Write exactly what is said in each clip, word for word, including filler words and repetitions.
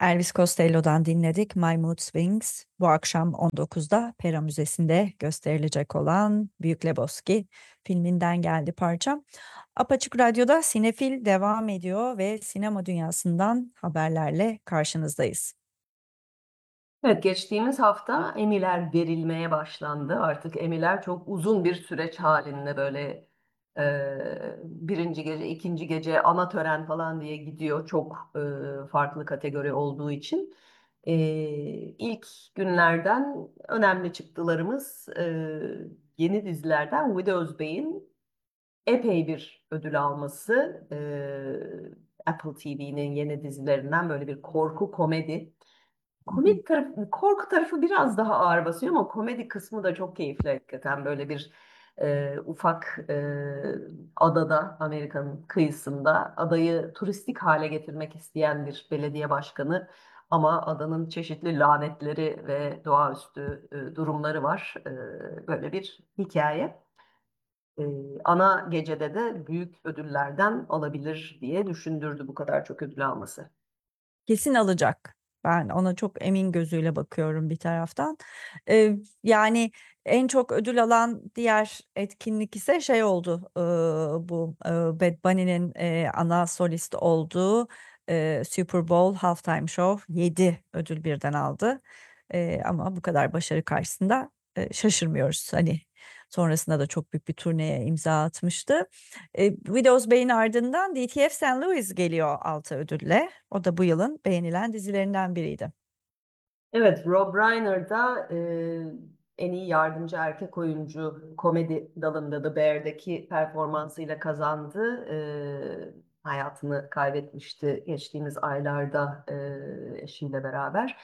Elvis Costello'dan dinledik My Mood Swings. Bu akşam on dokuzda Pera Müzesi'nde gösterilecek olan Büyük Lebowski filminden geldi parça. Apaçık Radyo'da Sinefil devam ediyor ve sinema dünyasından haberlerle karşınızdayız. Evet, geçtiğimiz hafta Emmy'ler verilmeye başlandı. Artık Emmy'ler çok uzun bir süreç halinde böyle e, birinci gece, ikinci gece ana tören falan diye gidiyor. Çok e, farklı kategori olduğu için. E, ilk günlerden önemli çıktılarımız e, yeni dizilerden Widow's Bay'in epey bir ödül alması. E, Apple T V'nin yeni dizilerinden böyle bir korku komedi. Komik tarafı, korku tarafı biraz daha ağır basıyor ama komedi kısmı da çok keyifli hakikaten. Böyle bir e, ufak e, adada, Amerika'nın kıyısında adayı turistik hale getirmek isteyen bir belediye başkanı. Ama adanın çeşitli lanetleri ve doğaüstü e, durumları var. E, böyle bir hikaye. E, ana gecede de büyük ödüllerden alabilir diye düşündürdü bu kadar çok ödül alması. Kesin alacak. Ben ona çok emin gözüyle bakıyorum bir taraftan. Ee, yani en çok ödül alan diğer etkinlik ise şey oldu. Ee, bu e, Bad Bunny'nin e, ana solist olduğu e, Super Bowl Halftime Show yedi ödül birden aldı. Ee, ama bu kadar başarı karşısında e, şaşırmıyoruz. Hani sonrasında da çok büyük bir turneye imza atmıştı. E, Widow's Bay'in ardından D T F Saint Louis geliyor altı ödülle. O da bu yılın beğenilen dizilerinden biriydi. Evet, Rob Reiner da e, en iyi yardımcı erkek oyuncu komedi dalında The Bear'deki performansıyla kazandı. E, hayatını kaybetmişti geçtiğimiz aylarda e, eşiyle beraber.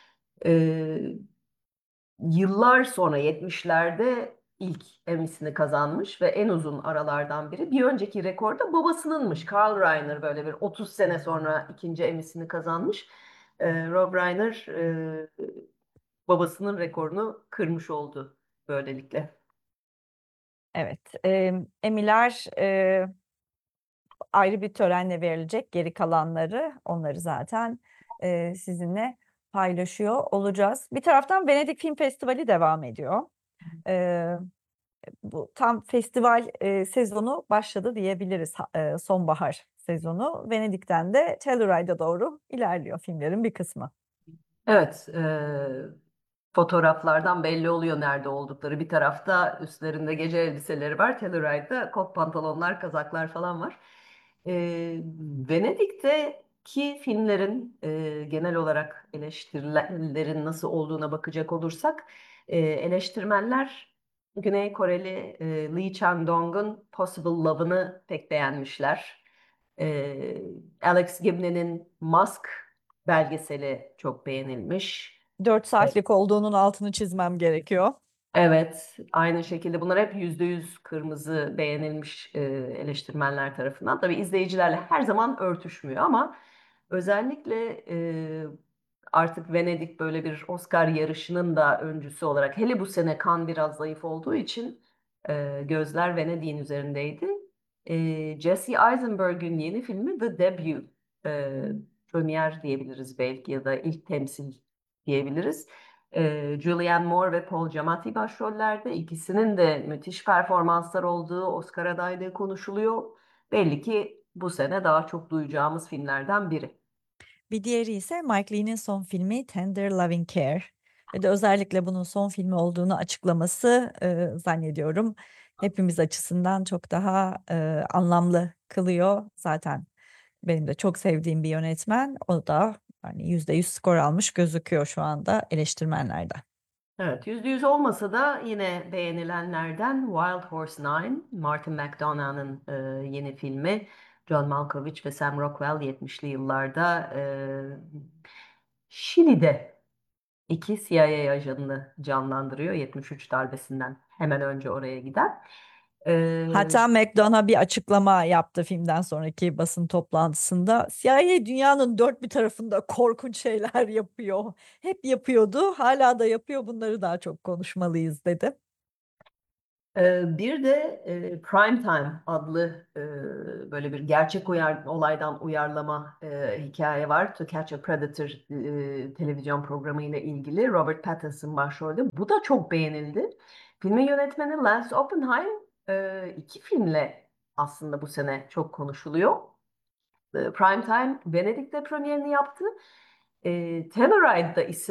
E, Yıllar sonra yetmişlerde ilk Emmy'sini kazanmış ve en uzun aralardan biri. Bir önceki rekor da babasınınmış. Carl Reiner böyle bir otuz sene sonra ikinci Emmy'sini kazanmış. E, Rob Reiner e, babasının rekorunu kırmış oldu böylelikle. Evet, e, Emmy'ler e, ayrı bir törenle verilecek. Geri kalanları onları zaten e, sizinle paylaşıyor olacağız. Bir taraftan Venedik Film Festivali devam ediyor. E, Bu tam festival e, sezonu başladı diyebiliriz. Ha- e, sonbahar sezonu. Venedik'ten de Telluride'a doğru ilerliyor filmlerin bir kısmı. Evet, e, fotoğraflardan belli oluyor nerede oldukları. Bir tarafta üstlerinde gece elbiseleri var. Telluride'da kot pantolonlar, kazaklar falan var. E, Venedik'teki filmlerin e, genel olarak eleştirilerin nasıl olduğuna bakacak olursak e, eleştirmenler Güney Koreli e, Lee Chang-dong'un Possible Love'ını pek beğenmişler. E, Alex Gibney'nin Mask belgeseli çok beğenilmiş. Dört Evet. saatlik olduğunun altını çizmem gerekiyor. Evet, aynı şekilde bunlar hep yüzde yüz kırmızı beğenilmiş e, eleştirmenler tarafından. Tabii izleyicilerle her zaman örtüşmüyor ama özellikle e, artık Venedik böyle bir Oscar yarışının da öncüsü olarak hele bu sene kan biraz zayıf olduğu için e, gözler Venedik'in üzerindeydi. E, Jesse Eisenberg'ün yeni filmi The Debut, e, premier diyebiliriz belki ya da ilk temsil diyebiliriz. Ee, Julianne Moore ve Paul Giamatti başrollerde. İkisinin de müthiş performanslar olduğu, Oscar adaylığı konuşuluyor. Belli ki bu sene daha çok duyacağımız filmlerden biri. Bir diğeri ise Mike Leigh'nin son filmi Tender Loving Care. Ve de özellikle bunun son filmi olduğunu açıklaması e, zannediyorum hepimiz açısından çok daha e, anlamlı kılıyor. Zaten benim de çok sevdiğim bir yönetmen. O da hani yüzde yüz skor almış gözüküyor şu anda eleştirmenlerden. Evet, yüzde yüz olmasa da yine beğenilenlerden Wild Horse Nine, Martin McDonagh'ın e, yeni filmi. John Malkovich ve Sam Rockwell yetmişli yıllarda e, Şili'de iki C I A ajanını canlandırıyor. yetmiş üç darbesinden hemen önce oraya giden. Ee, Hatta McDonough bir açıklama yaptı filmden sonraki basın toplantısında. C I A dünyanın dört bir tarafında korkunç şeyler yapıyor. Hep yapıyordu, hala da yapıyor. Bunları daha çok konuşmalıyız dedi. Ee, Bir de e, Prime Time adlı e, böyle bir gerçek uyar, olaydan uyarlama e, hikaye var. To Catch a Predator e, televizyon programı ile ilgili. Robert Pattinson başrolde. Bu da çok beğenildi. Filmin yönetmeni Lance Oppenheim e, iki filmle aslında bu sene çok konuşuluyor. E, Prime Time Venedik'te premierini yaptı. E, Telluride'da ise